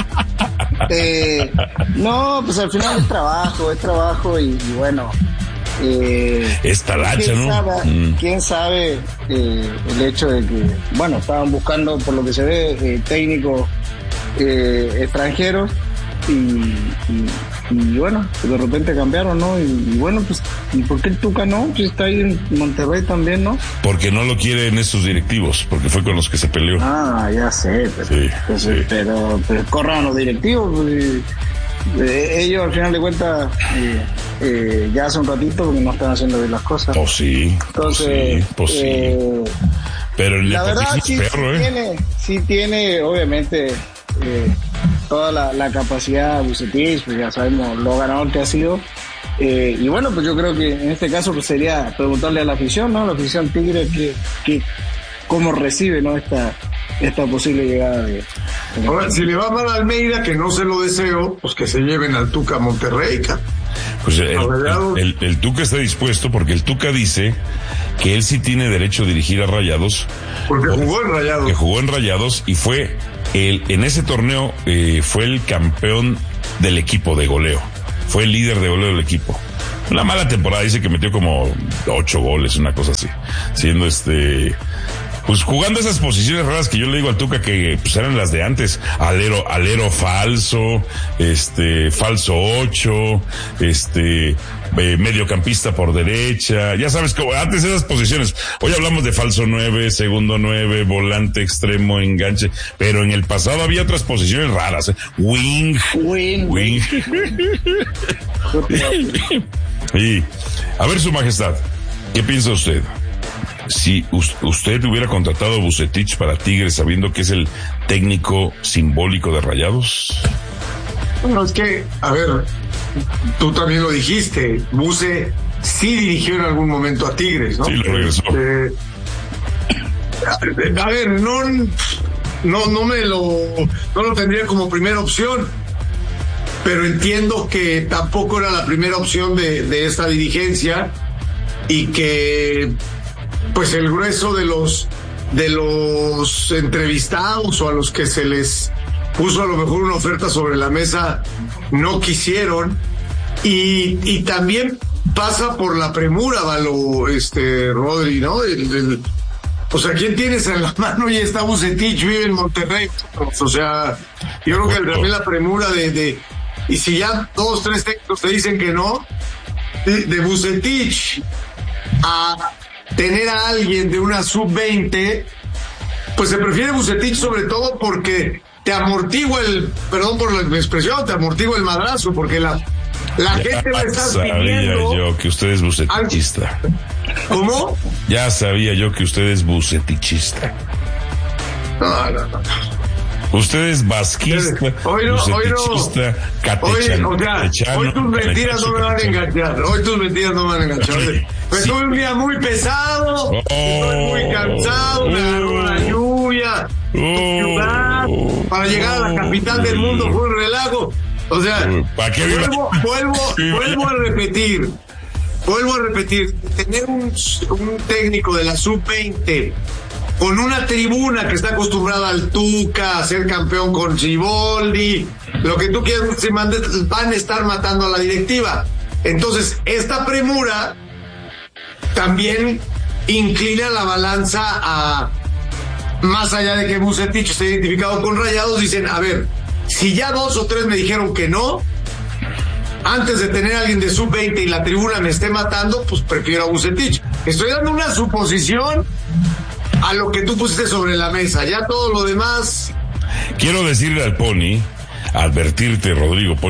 [SPEAKER 14] eh, no, pues al final es trabajo, es trabajo y, y bueno. Eh,
[SPEAKER 11] es talacha,
[SPEAKER 14] ¿quién
[SPEAKER 11] ¿no?
[SPEAKER 14] Sabe, mm. ¿Quién sabe eh, el hecho de que, bueno, estaban buscando, por lo que se ve, eh, técnicos eh, extranjeros? Y, y, y bueno, de repente cambiaron, ¿no? Y, y bueno, pues, ¿y por qué el Tuca no? Pues está ahí en Monterrey también, ¿no?
[SPEAKER 11] Porque no lo quieren esos directivos, porque fue con los que se peleó.
[SPEAKER 14] Ah, ya sé, pero,
[SPEAKER 11] sí,
[SPEAKER 14] pues,
[SPEAKER 11] sí.
[SPEAKER 14] pero, pero corran los directivos, pues, eh, ellos al final de cuentas eh, eh, ya hace un ratito porque no están haciendo bien las cosas.
[SPEAKER 11] Pues sí,
[SPEAKER 14] entonces,
[SPEAKER 11] pues sí, pues
[SPEAKER 14] eh,
[SPEAKER 11] sí. Pero el
[SPEAKER 14] la verdad sí,
[SPEAKER 11] perro,
[SPEAKER 14] sí
[SPEAKER 11] ¿eh?
[SPEAKER 14] tiene, sí tiene, obviamente, eh, toda la, la capacidad de Vucetich, pues ya sabemos lo ganador que ha sido. Eh, y bueno, pues yo creo que en este caso pues sería preguntarle a la afición, ¿no? La afición Tigre que, que cómo recibe, ¿no? Esta, esta posible llegada de... de
[SPEAKER 15] Ahora, si le va mal a Almeida, que no se lo deseo, pues que se lleven al Tuca a Monterrey, cara.
[SPEAKER 11] Pues el, el, el, el Tuca está dispuesto porque el Tuca dice que él sí tiene derecho a dirigir a Rayados.
[SPEAKER 15] Porque jugó en Rayados.
[SPEAKER 11] Que jugó en Rayados y fue, el, en ese torneo, eh, fue el campeón del equipo de goleo. Fue el líder de goleo del equipo. Una mala temporada, dice que metió como ocho goles, una cosa así. Siendo este... Pues jugando esas posiciones raras que yo le digo al Tuca que pues eran las de antes, alero, alero falso, este, falso ocho, este, eh, mediocampista por derecha, ya sabes que antes esas posiciones, hoy hablamos de falso nueve, segundo nueve, volante extremo, enganche, pero en el pasado había otras posiciones raras, ¿eh? Wing,
[SPEAKER 14] Wing,
[SPEAKER 11] wing. Y, a ver, Su Majestad, ¿qué piensa usted? Si usted hubiera contratado a Vucetich para Tigres sabiendo que es el técnico simbólico de Rayados.
[SPEAKER 15] Bueno, es que, a ver, tú también lo dijiste, Buce sí dirigió en algún momento a Tigres, ¿no?
[SPEAKER 11] Sí, lo regresó.
[SPEAKER 15] Eh, a ver, no, no, no me lo, no lo tendría como primera opción, pero entiendo que tampoco era la primera opción de, de esta dirigencia y que pues el grueso de los de los entrevistados o a los que se les puso a lo mejor una oferta sobre la mesa no quisieron y, y también pasa por la premura, Valo, este Rodri, ¿no? El, el, o sea, ¿quién tienes en la mano? Y está Vucetich, vive en Monterrey, o sea, yo creo que también la premura de, de y si ya dos, tres técnicos te dicen que no, de, de Vucetich a tener a alguien de una sub veinte, pues se prefiere Vucetich sobre todo porque te amortigua el, perdón por la expresión, te amortigua el madrazo, porque la, la
[SPEAKER 11] ya
[SPEAKER 15] gente va a estar
[SPEAKER 11] sabía
[SPEAKER 15] pidiendo.
[SPEAKER 11] yo que usted es bucetichista.
[SPEAKER 15] ¿Cómo?
[SPEAKER 11] Ya sabía yo que usted es bucetichista.
[SPEAKER 15] No, no, no.
[SPEAKER 11] Usted es vasquista,
[SPEAKER 15] hoy no, hoy no.
[SPEAKER 11] bucetichista,
[SPEAKER 15] catechano, o sea,
[SPEAKER 11] catechano,
[SPEAKER 15] hoy tus mentiras no me van a enganchar. Hoy tus mentiras no me van a enganchar. Pues
[SPEAKER 11] Sí.
[SPEAKER 15] tuve un día muy pesado,
[SPEAKER 11] Oh.
[SPEAKER 15] estoy muy cansado, me agarró la lluvia, ciudad, para llegar a la capital del mundo fue un relajo. O sea,
[SPEAKER 11] ¿para qué viva?
[SPEAKER 15] vuelvo, vuelvo, vuelvo a repetir, vuelvo a repetir, tener un, un técnico de la sub veinte con una tribuna que está acostumbrada al Tuca, a ser campeón con Siboldi, lo que tú quieras, se mande, van a estar matando a la directiva. Entonces, esta premura también inclina la balanza a, más allá de que Vucetich esté identificado con Rayados, dicen, a ver, si ya dos o tres me dijeron que no, antes de tener a alguien de sub veinte y la tribuna me esté matando, pues prefiero a Vucetich. Estoy dando una suposición a lo que tú pusiste sobre la mesa, ya todo lo demás.
[SPEAKER 11] Quiero decirle al Pony, advertirte, Rodrigo Pony,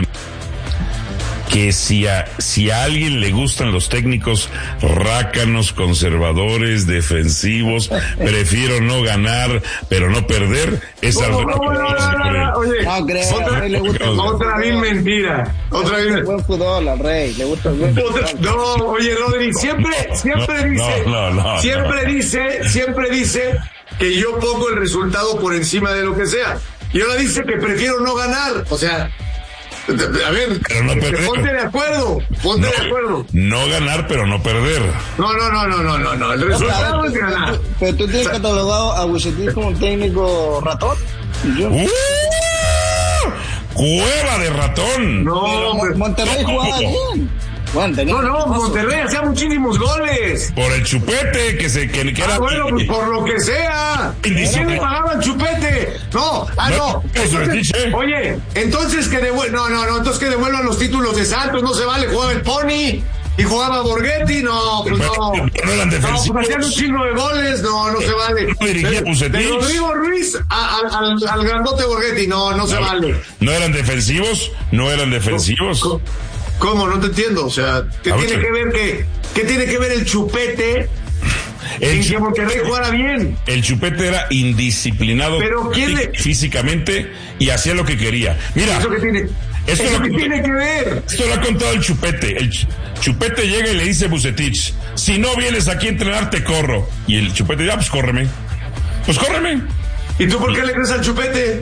[SPEAKER 11] que si a, si a alguien le gustan los técnicos rácanos, conservadores, defensivos, prefiero no ganar, pero no perder, es
[SPEAKER 15] no,
[SPEAKER 11] algo
[SPEAKER 15] no, no, no, no, no, oye,
[SPEAKER 14] no creo,
[SPEAKER 15] otra,
[SPEAKER 14] Rey le gusta
[SPEAKER 15] otra vil mentira, otra vil
[SPEAKER 14] el buen fútbol al Rey, le gusta el buen fútbol.
[SPEAKER 15] No, oye, Rodri, siempre, siempre
[SPEAKER 11] No,
[SPEAKER 15] dice,
[SPEAKER 11] no, no, no,
[SPEAKER 15] siempre
[SPEAKER 11] no.
[SPEAKER 15] dice, siempre dice que yo pongo el resultado por encima de lo que sea. Y ahora dice que prefiero no ganar, o sea, a ver,
[SPEAKER 11] Pero no perder.
[SPEAKER 15] ponte de acuerdo, ponte
[SPEAKER 11] No,
[SPEAKER 15] de acuerdo.
[SPEAKER 11] no ganar, pero no perder.
[SPEAKER 15] No, no, no, no, no, no, no, el resultado es ganar.
[SPEAKER 14] Pero tú tienes catalogado a Vucetich como un técnico ratón. Y yo-
[SPEAKER 11] ¡Uh! ¡Cueva de ratón!
[SPEAKER 15] No,
[SPEAKER 14] Pero Mon-
[SPEAKER 15] pero-
[SPEAKER 14] Monterrey jugaba bien. Bueno, tenía
[SPEAKER 15] no, no,
[SPEAKER 14] equipazo.
[SPEAKER 15] Monterrey hacía muchísimos goles.
[SPEAKER 11] Por el chupete que se que, que era
[SPEAKER 15] Ah, bueno, pues por lo que sea. ¿Y quién le pagaba el chupete? No, ah,
[SPEAKER 11] No,
[SPEAKER 15] no.
[SPEAKER 11] eso es
[SPEAKER 15] Entonces,
[SPEAKER 11] dicho.
[SPEAKER 15] oye, entonces que devuelvan, no, no, no, entonces que devuelvan los títulos de Santos, no se vale, jugaba el Pony y jugaba Borghetti, no, pues no.
[SPEAKER 11] No eran
[SPEAKER 15] No,
[SPEAKER 11] defensivos.
[SPEAKER 15] pues hacían un chingo de goles, no, no se vale.
[SPEAKER 11] No dirigía
[SPEAKER 15] De,
[SPEAKER 11] Vucetich.
[SPEAKER 15] de Rodrigo Ruiz a- a- al, al grandote Borghetti, no, no se vale.
[SPEAKER 11] ¿No eran defensivos? ¿No eran defensivos?
[SPEAKER 15] ¿Cómo? ¿Cómo? No te entiendo, o sea, ¿qué
[SPEAKER 11] A ver,
[SPEAKER 15] tiene
[SPEAKER 11] sí.
[SPEAKER 15] que ver que, qué tiene que ver el chupete
[SPEAKER 11] El,
[SPEAKER 15] en que
[SPEAKER 11] chu-
[SPEAKER 15] Monterrey jugara bien?
[SPEAKER 11] el chupete era indisciplinado
[SPEAKER 15] Pero ¿quién le-
[SPEAKER 11] físicamente y hacía lo que quería. Mira,
[SPEAKER 15] ¿Eso qué tiene,
[SPEAKER 11] Esto
[SPEAKER 15] eso
[SPEAKER 11] lo-
[SPEAKER 15] qué tiene que ver?
[SPEAKER 11] esto lo ha contado el chupete. El ch- chupete llega y le dice a Vucetich, si no vienes aquí a entrenar te corro. Y el chupete dice, ah, pues córreme. Pues córreme.
[SPEAKER 15] ¿Y tú por qué le crees al chupete?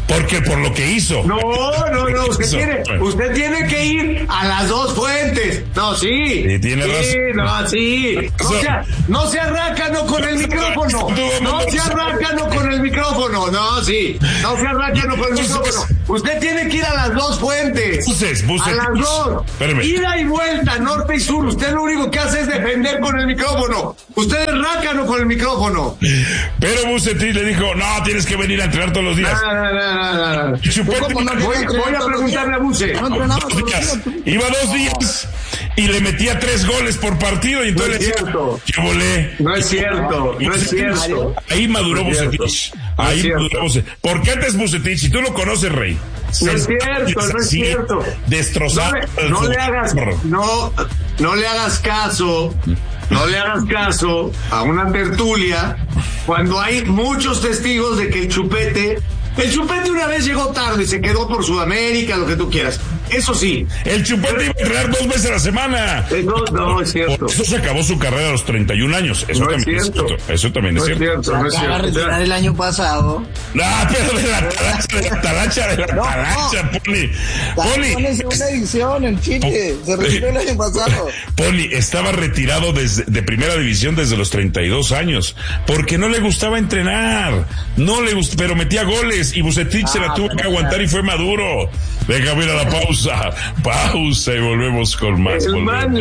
[SPEAKER 11] Porque por lo que hizo.
[SPEAKER 15] No, no, no, usted tiene, usted tiene que ir a las dos fuentes. No, sí.
[SPEAKER 11] Sí, tiene
[SPEAKER 15] sí,
[SPEAKER 11] razón.
[SPEAKER 15] No, sí. No sea, no se arrácano con el micrófono. No se arrácano con el micrófono. No, sí. No se arrácano con el micrófono. Usted tiene que ir a las dos fuentes.
[SPEAKER 11] Buses, buses.
[SPEAKER 15] A las dos.
[SPEAKER 11] Espérame.
[SPEAKER 15] Ida y vuelta, norte y sur. Usted lo único que hace es defender con el micrófono. Usted es rácano con el micrófono.
[SPEAKER 11] Pero Bucetich le dijo, no, tienes que venir a entrenar todos los días.
[SPEAKER 15] No, no, no, no, no.
[SPEAKER 11] Chupete,
[SPEAKER 15] voy, voy a preguntarle a Buce.
[SPEAKER 11] No, dos días. Iba dos días y le metía tres goles por partido y entonces
[SPEAKER 15] no es cierto.
[SPEAKER 11] ¿Qué volé?
[SPEAKER 15] No es cierto, no es cierto.
[SPEAKER 11] Ahí maduró
[SPEAKER 15] no
[SPEAKER 11] Bucetich. Ahí no maduró Bucetich. ¿Por qué antes Bucetich? Si tú lo conoces, Rey.
[SPEAKER 15] No es cierto, no es cierto.
[SPEAKER 11] Destrozado.
[SPEAKER 15] No, no le hagas, no, no le hagas caso. No le hagas caso a una tertulia cuando hay muchos testigos de que el Chupete, el Chupete una vez llegó tarde, se quedó por Sudamérica, lo que tú quieras. Eso sí.
[SPEAKER 11] El Chupete iba a entrenar dos veces a la semana.
[SPEAKER 15] No, no, es cierto.
[SPEAKER 11] Por eso se acabó su carrera a los treinta y un años. Eso
[SPEAKER 15] no
[SPEAKER 11] también
[SPEAKER 15] es
[SPEAKER 11] es cierto. Eso también es
[SPEAKER 15] no
[SPEAKER 11] cierto.
[SPEAKER 15] Es cierto no es cierto.
[SPEAKER 16] Acaba de retirar el año pasado.
[SPEAKER 11] No, pero de la talacha, de la talacha, de la
[SPEAKER 16] no,
[SPEAKER 11] talacha,
[SPEAKER 16] no.
[SPEAKER 11] Poli. Poli.
[SPEAKER 16] Pones una edición, el chique. Se retiró el año pasado.
[SPEAKER 11] Poli estaba retirado desde, de primera división desde los treinta y dos años. Porque no le gustaba entrenar. No le gustaba, pero metía goles. Y Bucetich ah, se la tuvo que aguantar y fue maduro. Déjame ir a la pausa. Pausa y volvemos con más.
[SPEAKER 15] El baño,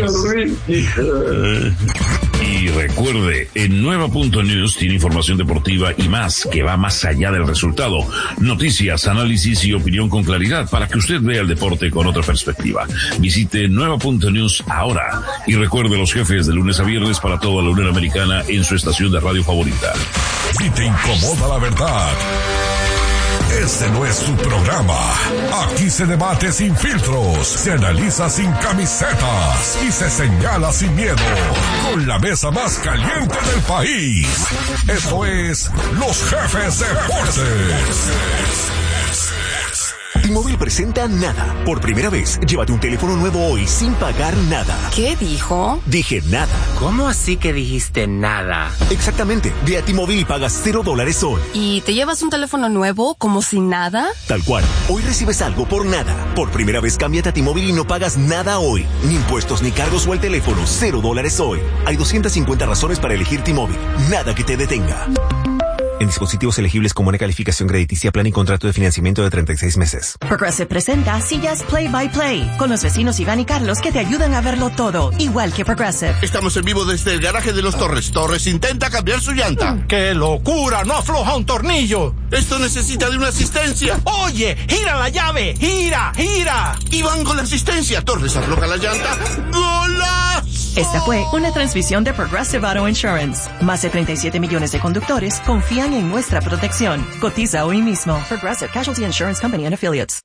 [SPEAKER 11] eh, y recuerde, en Nueva punto news tiene información deportiva y más que va más allá del resultado. Noticias, análisis y opinión con claridad para que usted vea el deporte con otra perspectiva. Visite Nueva punto news ahora y recuerde los jefes de lunes a viernes para toda la Unión Americana en su estación de radio favorita.
[SPEAKER 13] Si te incomoda la verdad, este no es su programa. Aquí se debate sin filtros, se analiza sin camisetas y se señala sin miedo. Con la mesa más caliente del país. Esto es Los Jefes Deportes.
[SPEAKER 17] T-Mobile presenta Nada. Por primera vez, llévate un teléfono nuevo hoy sin pagar nada.
[SPEAKER 18] ¿Qué dijo?
[SPEAKER 17] Dije nada.
[SPEAKER 18] ¿Cómo así que dijiste nada?
[SPEAKER 17] Exactamente. Ve a T-Mobile y pagas cero dólares hoy.
[SPEAKER 18] ¿Y te llevas un teléfono nuevo como si nada?
[SPEAKER 17] Tal cual. Hoy recibes algo por nada. Por primera vez, cámbiate a T-Mobile y no pagas nada hoy. Ni impuestos ni cargos o el teléfono. Cero dólares hoy. Hay doscientas cincuenta razones para elegir T-Mobile. Nada que te detenga. En dispositivos elegibles con buena calificación crediticia, plan y contrato de financiamiento de treinta y seis meses.
[SPEAKER 19] Progressive presenta Sillas Play by Play, con los vecinos Iván y Carlos que te ayudan a verlo todo, igual que Progressive.
[SPEAKER 20] Estamos en vivo desde el garaje de los Torres. Torres intenta cambiar su llanta.
[SPEAKER 21] ¡Qué locura! ¡No afloja un tornillo!
[SPEAKER 20] Esto necesita de una asistencia.
[SPEAKER 21] ¡Oye! ¡Gira la llave! ¡Gira! ¡Gira!
[SPEAKER 20] Iván con la asistencia. Torres afloja la llanta. ¡Golazo!
[SPEAKER 19] Esta fue una transmisión de Progressive Auto Insurance. Más de treinta y siete millones de conductores confían en nuestra protección. Cotiza hoy mismo. Progressive Casualty Insurance Company and Affiliates.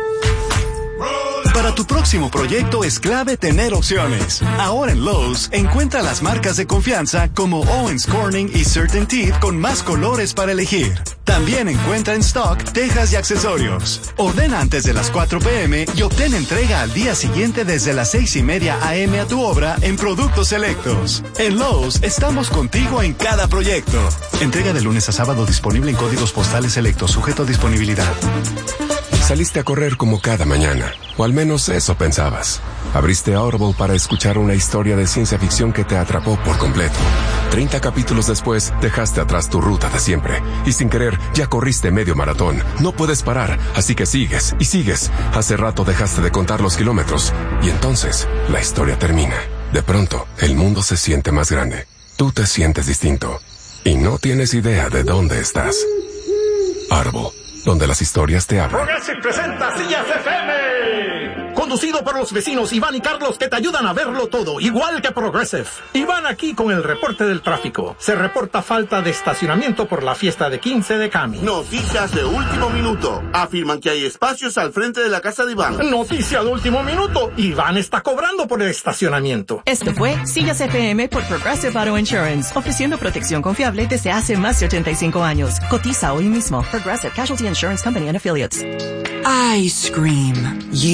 [SPEAKER 22] Para tu próximo proyecto es clave tener opciones. Ahora en Lowe's, encuentra las marcas de confianza como Owens Corning y CertainTeed con más colores para elegir. También encuentra en stock tejas y accesorios. Ordena antes de las cuatro p m y obtén entrega al día siguiente desde las seis y media a m a tu obra en productos selectos. En Lowe's estamos contigo en cada proyecto. Entrega de lunes a sábado disponible en códigos postales selectos, sujeto a disponibilidad.
[SPEAKER 23] Saliste a correr como cada mañana, o al menos eso pensabas. Abriste Audible para escuchar una historia de ciencia ficción que te atrapó por completo. Treinta capítulos después, dejaste atrás tu ruta de siempre, y sin querer, ya corriste medio maratón. No puedes parar, así que sigues, y sigues. Hace rato dejaste de contar los kilómetros, y entonces, la historia termina. De pronto, el mundo se siente más grande. Tú te sientes distinto, y no tienes idea de dónde estás. Audible, donde las historias te hablan.
[SPEAKER 21] Progressive presenta Sillas F M. Conducido por los vecinos Iván y Carlos que te ayudan a verlo todo, igual que Progressive. Iván aquí con el reporte del tráfico. Se reporta falta de estacionamiento por la fiesta de quince de Cami.
[SPEAKER 20] Noticias de último minuto. Afirman que hay espacios al frente de la casa de Iván.
[SPEAKER 21] Noticia de último minuto. Iván está cobrando por el estacionamiento.
[SPEAKER 19] Esto fue Sillas F M por Progressive Auto Insurance, ofreciendo protección confiable desde hace más de ochenta y cinco años. Cotiza hoy mismo. Progressive Casualty Insurance Company and Affiliates.
[SPEAKER 24] I scream. You scream.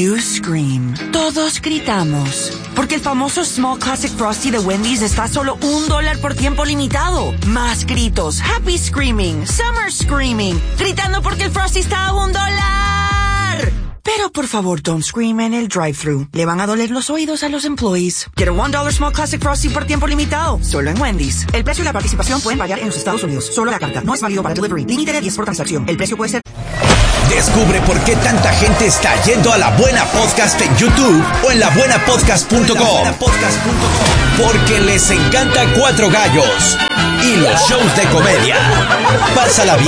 [SPEAKER 4] Scream. Todos gritamos. Porque el famoso Small Classic Frosty de Wendy's está a solo un dólar por tiempo limitado. Más gritos. Happy Screaming. Summer Screaming. Gritando porque el Frosty está a un dólar. Pero por favor, don't scream en el drive-thru. Le van a doler los oídos a los employees. Get a one dollar Small Classic Frosty por tiempo limitado. Solo en Wendy's. El precio y la participación pueden variar en los Estados Unidos. Solo la carta. No es válido para delivery. Límite de diez por transacción. El precio puede ser...
[SPEAKER 7] Descubre por qué tanta gente está yendo a La Buena Podcast en YouTube o en la buena podcast punto com. Porque les encanta Cuatro Gallos y los shows de comedia. Pásala bien